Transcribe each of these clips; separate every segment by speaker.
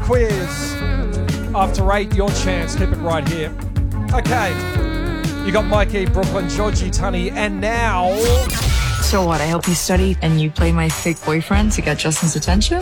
Speaker 1: quiz. After 8, your chance. Keep it right here. Okay. You got Mikey, Brooklyn, Georgie, Tunny, and now...
Speaker 2: So what, I help you study and you play my fake boyfriend to get Justin's attention?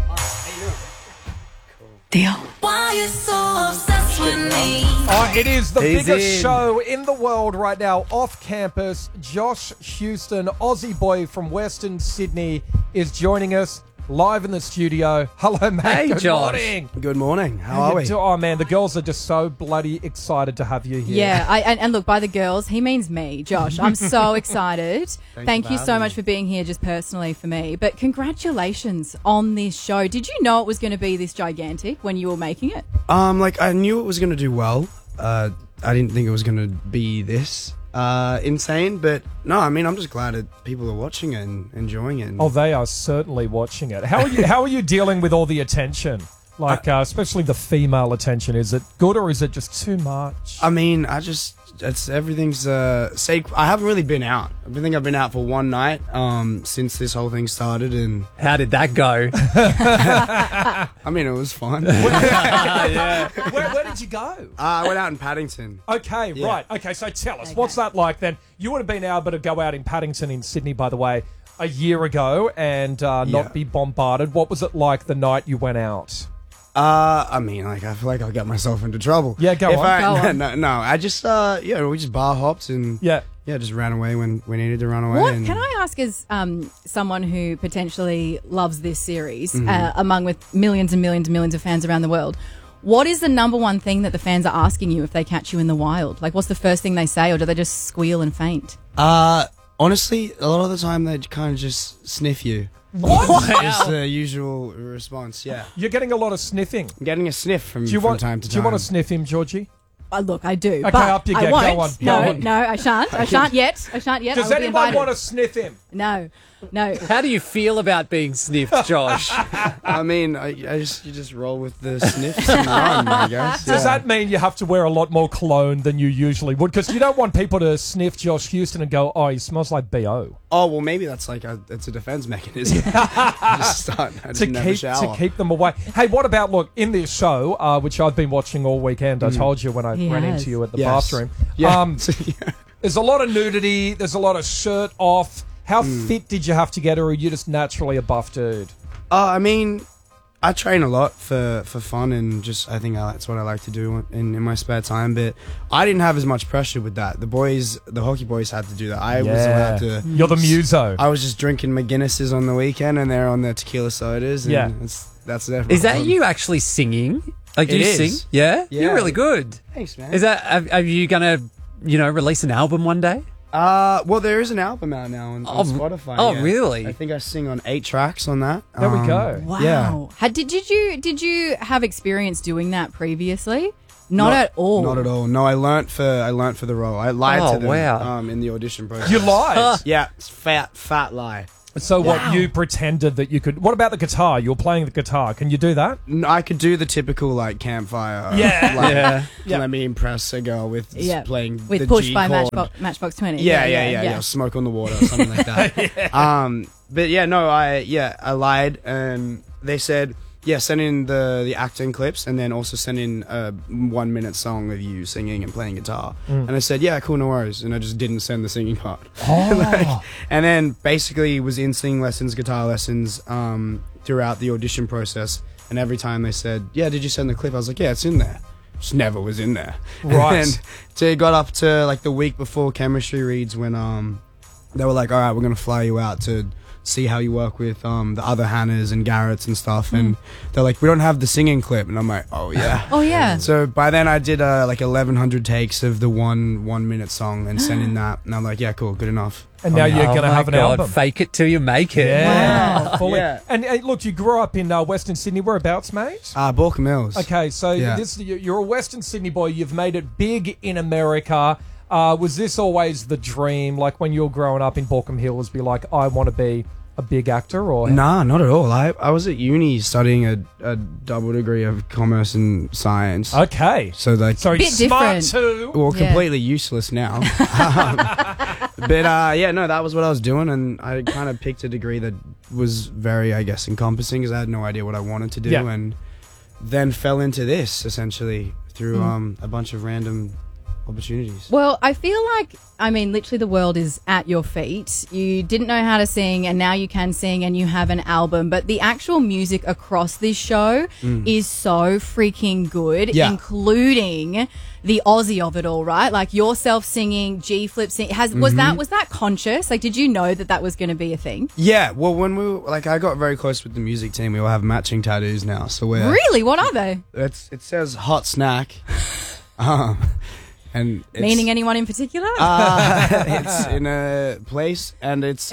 Speaker 2: Deal.
Speaker 3: Why you so obsessed with me?
Speaker 1: Oh, it is the biggest show in the world right now, off campus. Josh Houston, Aussie boy from Western Sydney, is joining us live in the studio. Hello, mate.
Speaker 4: Hey,
Speaker 1: Good
Speaker 4: Josh.
Speaker 1: morning.
Speaker 5: Good morning. How are we?
Speaker 1: Oh, man, the girls are just so bloody excited to have you here.
Speaker 6: Yeah, and look, by the girls, he means me, Josh. I'm so excited. Thank you so much for being here just personally for me. But congratulations on this show. Did you know it was going to be this gigantic when you were making it?
Speaker 5: I knew it was going to do well. I didn't think it was going to be this insane, but no, I mean, I'm just glad that people are watching it and enjoying it.
Speaker 1: Oh, they are certainly watching it. How are you dealing with all the attention? Like, especially the female attention. Is it good or is it just too much?
Speaker 5: I mean, everything's sake. I haven't really been out. I think I've been out for one night since this whole thing started, and
Speaker 4: How did that go?
Speaker 5: I mean, it was fun.
Speaker 4: Yeah.
Speaker 1: Where did you go?
Speaker 5: I went out in Paddington.
Speaker 1: Okay,
Speaker 5: Yeah.
Speaker 1: right. Okay, so tell us, what's that like then? You would have been able to go out in Paddington in Sydney, by the way, a year ago and not be bombarded. What was it like the night you went out?
Speaker 5: I mean, like, I feel like I'll get myself into trouble.
Speaker 1: Yeah, go on.
Speaker 5: No, I just, we just bar hopped and just ran away when we needed to run away.
Speaker 6: What
Speaker 5: and
Speaker 6: can I ask, as someone who potentially loves this series, among with millions and millions and millions of fans around the world, what is the number one thing that the fans are asking you if they catch you in the wild? Like, what's the first thing they say, or do they just squeal and faint?
Speaker 5: Honestly, a lot of the time they kind of just sniff you.
Speaker 1: What?
Speaker 5: Just the usual response, yeah.
Speaker 1: You're getting a lot of sniffing.
Speaker 5: I'm getting a sniff from time to time.
Speaker 1: Do you want to sniff him, Georgie?
Speaker 6: Look, I do.
Speaker 1: Okay,
Speaker 6: but
Speaker 1: up you
Speaker 6: I
Speaker 1: get.
Speaker 6: won't.
Speaker 1: Go on.
Speaker 6: No,
Speaker 1: Go on.
Speaker 6: no, I shan't. I shan't yet.
Speaker 1: Does
Speaker 6: I will be
Speaker 1: anyone
Speaker 6: invited.
Speaker 1: want to sniff him?
Speaker 6: No.
Speaker 4: How do you feel about being sniffed, Josh?
Speaker 5: I mean, you just roll with the sniffs and run, I guess.
Speaker 1: Does that mean you have to wear a lot more cologne than you usually would? Because you don't want people to sniff Josh Houston and go, oh, he smells like B.O.
Speaker 5: Oh, well, maybe that's like it's a defense mechanism. I just never shower.
Speaker 1: To keep them away. Hey, what about, look, in this show, which I've been watching all weekend, I told you when I ran into you at the bathroom.
Speaker 5: Yeah.
Speaker 1: There's a lot of nudity. There's a lot of shirt off. How fit did you have to get, or are you just naturally a buff dude?
Speaker 5: I mean, I train a lot for fun, and just I think that's what I like to do in my spare time. But I didn't have as much pressure with that. The hockey boys had to do that. I was allowed to.
Speaker 1: You're the muso.
Speaker 5: I was just drinking McGuinnesses on the weekend, and they're on their tequila sodas. And that's definitely.
Speaker 4: Is that you actually singing? Like, do
Speaker 5: It
Speaker 4: you
Speaker 5: is.
Speaker 4: sing? Yeah?
Speaker 5: Yeah.
Speaker 4: You're really good.
Speaker 5: Thanks, man.
Speaker 4: Is that? Are you gonna, release an album one day?
Speaker 5: Well, there is an album out now on Spotify.
Speaker 4: Oh,
Speaker 5: yeah.
Speaker 4: really?
Speaker 5: I think I sing on 8 tracks on that.
Speaker 1: There we go.
Speaker 6: Wow.
Speaker 5: Yeah.
Speaker 6: Did you have experience doing that previously? Not at all.
Speaker 5: Not at all. No, I learnt for the role. I lied to them
Speaker 4: wow.
Speaker 5: in the audition process.
Speaker 1: You lied.
Speaker 5: Yeah, it's fat lie.
Speaker 1: So what, you pretended that you could... What about the guitar? You were playing the guitar. Can you do that?
Speaker 5: No, I could do the typical like campfire.
Speaker 1: Yeah.
Speaker 5: Let me impress a girl with playing
Speaker 6: with
Speaker 5: the
Speaker 6: Push
Speaker 5: G
Speaker 6: by
Speaker 5: chord.
Speaker 6: Matchbox 20.
Speaker 5: Yeah. Smoke on the water or something like that. But yeah, no, I lied, and they said, send in the acting clips, and then also send in a 1 minute song of you singing and playing guitar. And I said, yeah, cool, no worries. And I just didn't send the singing part. And then basically was in singing lessons, guitar lessons, throughout the audition process. And every time they said, yeah, did you send the clip? I was like, yeah, it's in there. Just never was in there.
Speaker 1: Right.
Speaker 5: And so it got up to like the week before chemistry reads when they were like, all right, we're going to fly you out to see how you work with the other Hannahs and Garretts and stuff. And they're like, we don't have the singing clip. And I'm like, oh, yeah.
Speaker 6: Oh, yeah.
Speaker 5: So by then I did like 1,100 takes of the one minute song and sent in that. And I'm like, yeah, cool, good enough.
Speaker 1: And now you're going to have an album.
Speaker 4: Fake it till you make it.
Speaker 1: Yeah.
Speaker 6: Wow.
Speaker 1: Fully.
Speaker 5: Yeah.
Speaker 1: And look, you grew up in Western Sydney. Whereabouts, mate?
Speaker 5: Borka Mills.
Speaker 1: Okay, so
Speaker 5: Yeah.
Speaker 1: you're a Western Sydney boy. You've made it big in America. Was this always the dream? Like when you were growing up in Borkham Hills, be like, I want to be a big actor? Or
Speaker 5: Nah, not at all. I was at uni studying a double degree of commerce and science.
Speaker 1: Okay.
Speaker 5: So like,
Speaker 1: So
Speaker 6: Bit
Speaker 1: smart
Speaker 6: different.
Speaker 1: too.
Speaker 5: well,
Speaker 6: Yeah.
Speaker 5: completely useless now. But yeah, no, that was what I was doing, and I kind of picked a degree that was very, I guess, encompassing because I had no idea what I wanted to do,
Speaker 1: Yeah.
Speaker 5: and then fell into this essentially through a bunch of random opportunities.
Speaker 6: Well, I feel like, I mean, literally the world is at your feet. You didn't know how to sing and now you can sing and you have an album. But the actual music across this show is so freaking good, including the Aussie of it all, right? Like yourself singing, G-Flip singing. Was that conscious? Like, did you know that was going to be a thing?
Speaker 5: Yeah, well, when I got very close with the music team, we all have matching tattoos now. So we're...
Speaker 6: Really? What are they?
Speaker 5: It says Hot Snack. And it's,
Speaker 6: meaning anyone in particular?
Speaker 5: It's in a place, and it's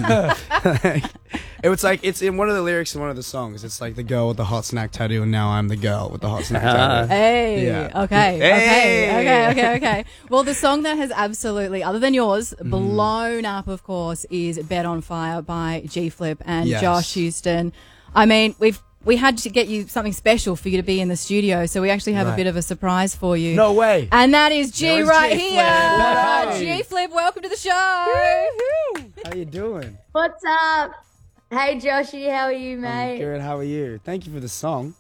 Speaker 5: it's in one of the lyrics in one of the songs. It's like the girl with the hot snack tattoo, and now I'm the girl with the hot snack tattoo.
Speaker 6: Hey,
Speaker 5: Yeah.
Speaker 6: Okay. Well, the song that has absolutely, other than yours, blown up, of course, is "Bed on Fire" by G-Flip and Josh Houston. I mean, we had to get you something special for you to be in the studio, so we actually have a bit of a surprise for you.
Speaker 5: No way.
Speaker 6: And that is G right here.
Speaker 5: Hey.
Speaker 6: G-Flip, welcome to the show.
Speaker 5: How you doing?
Speaker 7: What's up? Hey, Joshy, how are you, mate?
Speaker 5: Good, how are you? Thank you for the song.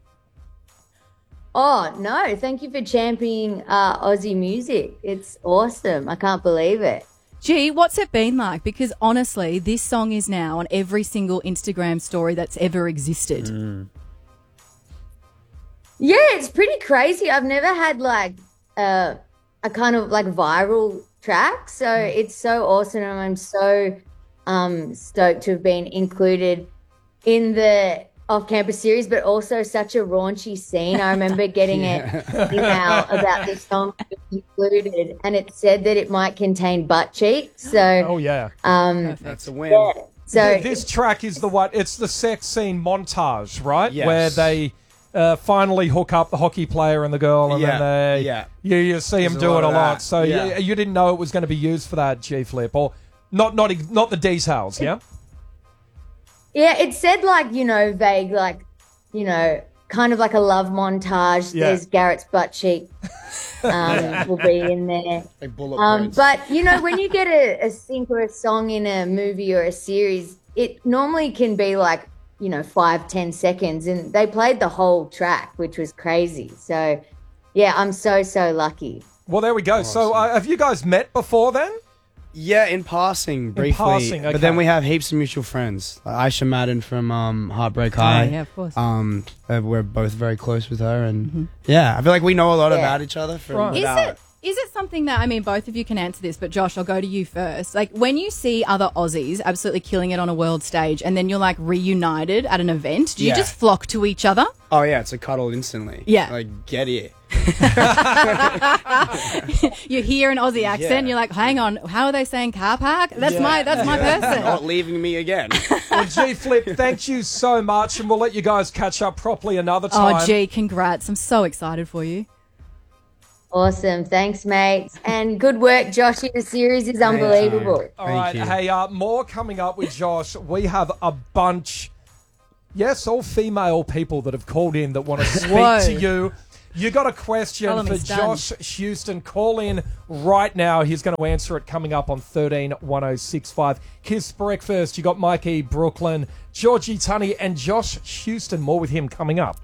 Speaker 7: Oh, no, thank you for championing Aussie music. It's awesome. I can't believe it.
Speaker 6: G, what's it been like? Because honestly, this song is now on every single Instagram story that's ever existed.
Speaker 7: Yeah, it's pretty crazy. I've never had like a kind of like viral track. So it's so awesome. And I'm so stoked to have been included in the off-campus series, but also such a raunchy scene. I remember getting an email about this song being included, and it said that it might contain butt cheeks. So,
Speaker 5: That's a win.
Speaker 7: yeah. So
Speaker 1: This track is the one. It's the sex scene montage, right?
Speaker 5: Yes.
Speaker 1: Where they finally hook up the hockey player and the girl, and then you see them
Speaker 5: There's
Speaker 1: do it a
Speaker 5: of
Speaker 1: lot.
Speaker 5: that.
Speaker 1: So you didn't know it was going to be used for that, G-Flip, or not the details, yeah.
Speaker 7: yeah, it said like, you know, vague, like, you know, kind of like a love montage.
Speaker 1: Yeah.
Speaker 7: There's Garrett's butt cheek will be in there.
Speaker 5: Like bullet points.
Speaker 7: But, you know, when you get a sync or a song in a movie or a series, it normally can be like, you know, 5-10 seconds. And they played the whole track, which was crazy. So, yeah, I'm so lucky.
Speaker 1: Well, there we go. So have you guys met before then?
Speaker 5: Yeah, in passing, briefly.
Speaker 1: passing, okay.
Speaker 5: But then we have heaps of mutual friends. Like Aisha Madden from Heartbreak High.
Speaker 6: yeah, of course.
Speaker 5: We're both very close with her, and yeah, I feel like we know a lot about each other. From
Speaker 6: Is it something that, I mean, both of you can answer this, but Josh, I'll go to you first. Like, when you see other Aussies absolutely killing it on a world stage and then you're, like, reunited at an event, do you just flock to each other?
Speaker 5: Oh, yeah, it's a cuddle instantly.
Speaker 6: Yeah.
Speaker 5: Like, get it.
Speaker 6: You hear an Aussie accent, you're like, hang on, how are they saying car park? That's my person.
Speaker 5: Not leaving me again.
Speaker 1: Well, G-Flip, thank you so much, and we'll let you guys catch up properly another time.
Speaker 6: Oh, gee, congrats. I'm so excited for you.
Speaker 7: Awesome. Thanks, mates. And good work, Joshy. The series is unbelievable.
Speaker 1: All right.
Speaker 5: you.
Speaker 1: Hey, more coming up with Josh. We have a bunch, all female people that have called in that want to speak to you. You got a question
Speaker 6: Tell 'em
Speaker 1: for
Speaker 6: he's done.
Speaker 1: Josh Houston. Call in right now. He's going to answer it coming up on 131065. Kiss Breakfast. You got Mikey, Brooklyn, Georgie Tunney, and Josh Houston. More with him coming up.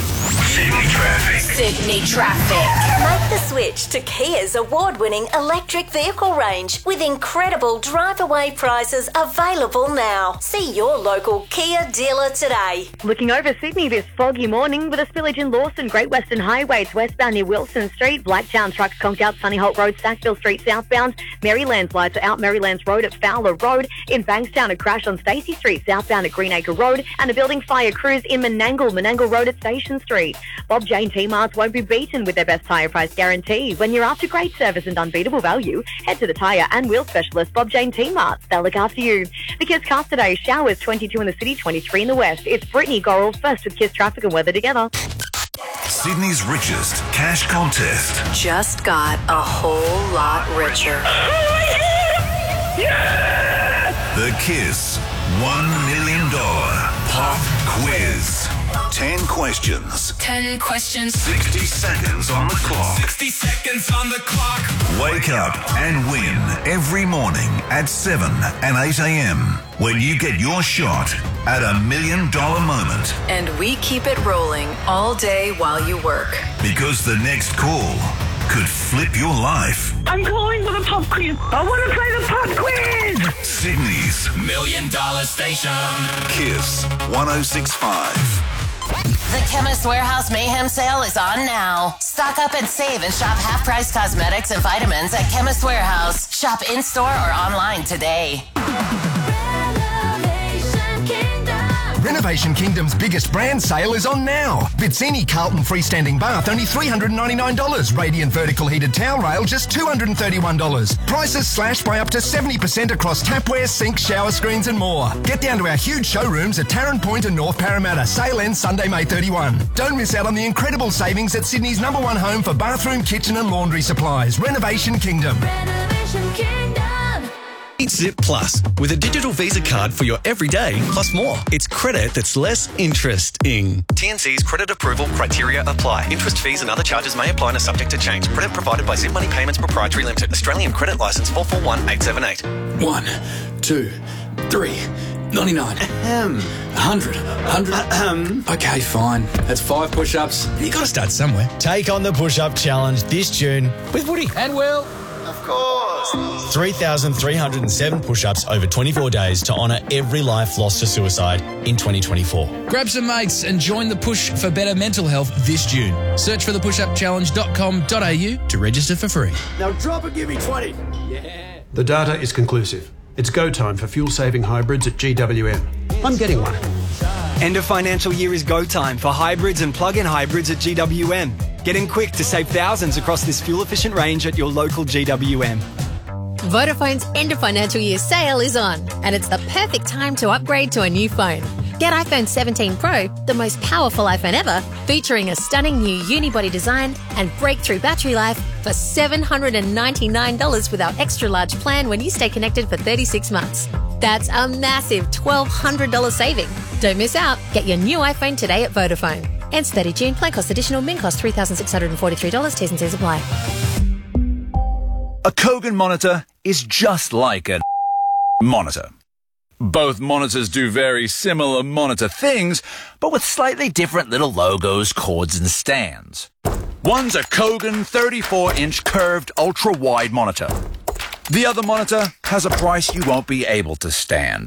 Speaker 3: Sydney traffic. Make the switch to Kia's award-winning electric vehicle range with incredible drive-away prices available now. See your local Kia dealer today.
Speaker 8: Looking over Sydney this foggy morning with a spillage in Lawson, Great Western Highway. It's westbound near Wilson Street. Blacktown trucks conked out Sunny Holt Road, Sackville Street southbound. Marylands lights are out Marylands Road at Fowler Road. In Bankstown, a crash on Stacey Street southbound at Greenacre Road. And a building fire crews in Menangle Road at Station Street. Bob Jane T-Marts won't be beaten with their best tyre price guarantee. When you're after great service and unbeatable value, head to the tyre and wheel specialist Bob Jane T-Marts. They'll look after you. The Kiss Cast today, showers 22 in the city, 23 in the west. It's Brittany Gorrell first with Kiss traffic and weather together.
Speaker 9: Sydney's richest cash contest.
Speaker 3: Just got a whole lot richer.
Speaker 9: The Kiss $1 million pop quiz. 10 questions.
Speaker 2: 10 questions.
Speaker 9: 60 seconds on the clock.
Speaker 10: 60 seconds on the clock.
Speaker 9: Wake up and win every morning at 7 and 8 a.m. when you get your shot at $1 million moment.
Speaker 2: And we keep it rolling all day while you work.
Speaker 9: Because the next call could flip your life.
Speaker 11: I'm calling for the pop quiz. I want to play the pop quiz.
Speaker 9: Sydney's
Speaker 10: $1 million station.
Speaker 9: Kiss 106.5.
Speaker 3: The Chemist Warehouse Mayhem Sale is on now. Stock up and save and shop half-price cosmetics and vitamins at Chemist Warehouse. Shop in-store or online today.
Speaker 12: Renovation Kingdom's biggest brand sale is on now. Vizzini Carlton freestanding bath, only $399. Radiant vertical heated towel rail, just $231. Prices slashed by up to 70% across tapware, sinks, shower screens and more. Get down to our huge showrooms at Tarrant Point and North Parramatta. Sale ends Sunday, May 31. Don't miss out on the incredible savings at Sydney's #1 home for bathroom, kitchen and laundry supplies. Renovation Kingdom.
Speaker 13: Renovation Kingdom. Eat Zip Plus with a digital Visa card for your everyday plus more. It's credit that's less interesting. TNC's credit approval criteria apply. Interest, fees and other charges may apply and are subject to change. Credit provided by Zip Money Payments Proprietary Limited. Australian Credit Licence 441878.
Speaker 10: 1, 2, 3, 99. 100. Okay, fine. That's 5 push-ups. You got to start somewhere.
Speaker 14: Take on the push-up challenge this June with Woody.
Speaker 1: And Will.
Speaker 14: Of course. 3,307 push-ups over 24 days to honour every life lost to suicide in 2024.
Speaker 10: Grab some mates and join the push for better mental health this June. Search for thepushupchallenge.com.au to register for free.
Speaker 15: Now drop and give me 20.
Speaker 16: Yeah. The data is conclusive. It's go time for fuel-saving hybrids at GWM. I'm getting one.
Speaker 17: End of financial year is go time for hybrids and plug-in hybrids at GWM. Get in quick to save thousands across this fuel-efficient range at your local GWM.
Speaker 18: Vodafone's end of financial year sale is on, and it's the perfect time to upgrade to a new phone. Get iPhone 17 Pro, the most powerful iPhone ever, featuring a stunning new unibody design and breakthrough battery life for $799 with our extra large plan when you stay connected for 36 months. That's a massive $1,200 saving. Don't miss out. Get your new iPhone today at Vodafone. Ends 30 June. Plan cost additional. Min cost $3,643. T's and C's apply.
Speaker 19: A Kogan monitor is just like a monitor. Both monitors do very similar monitor things, but with slightly different little logos, cords and stands. One's a Kogan 34-inch curved ultra-wide monitor. The other monitor has a price you won't be able to stand.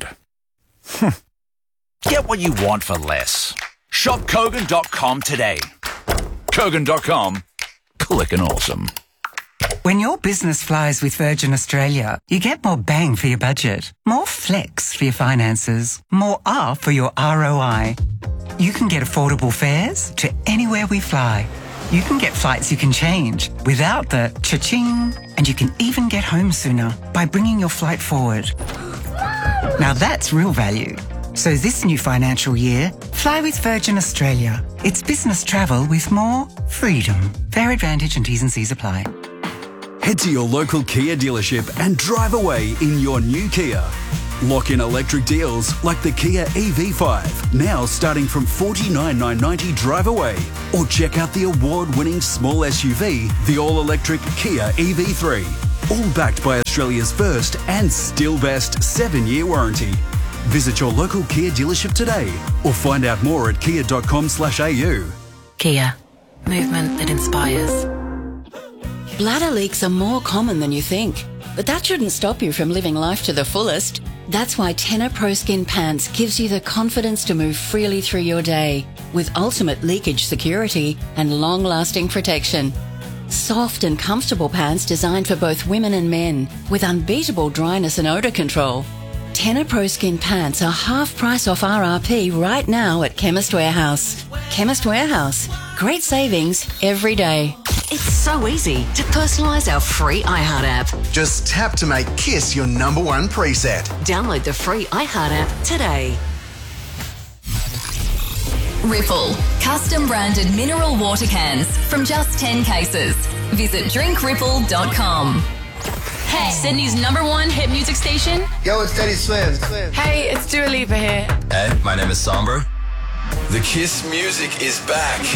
Speaker 19: Get what you want for less. Shop Kogan.com today. Kogan.com. Clickin' awesome.
Speaker 20: When your business flies with Virgin Australia, you get more bang for your budget, more flex for your finances, more R for your ROI. You can get affordable fares to anywhere we fly. You can get flights you can change without the cha-ching, and you can even get home sooner by bringing your flight forward. Now that's real value. So this new financial year, fly with Virgin Australia. It's business travel with more freedom. Fare advantage and T's and C's apply.
Speaker 21: Head to your local Kia dealership and drive away in your new Kia. Lock in electric deals like the Kia EV5, now starting from $49,990 drive away. Or check out the award-winning small SUV, the all-electric Kia EV3. All backed by Australia's first and still best 7-year warranty. Visit your local Kia dealership today or find out more at kia.com/au.
Speaker 2: Kia. Movement that inspires.
Speaker 22: Bladder leaks are more common than you think, but that shouldn't stop you from living life to the fullest. That's why Tena Pro Skin Pants gives you the confidence to move freely through your day with ultimate leakage security and long-lasting protection. Soft and comfortable pants designed for both women and men with unbeatable dryness and odor control. Tena Pro Skin Pants are half price off RRP right now at Chemist Warehouse. Chemist Warehouse. Great savings every day.
Speaker 2: It's so easy to personalise our free iHeart app.
Speaker 12: Just tap to make Kiss your #1 preset.
Speaker 2: Download the free iHeart app today.
Speaker 23: Ripple. Custom branded mineral water cans from just 10 cases. Visit drinkripple.com. Hey, Sydney's #1 hit music station.
Speaker 24: Yo, it's Teddy Swims.
Speaker 23: Hey, it's Dua Lipa here.
Speaker 24: Hey, my name is Sombra.
Speaker 4: The Kiss music is back.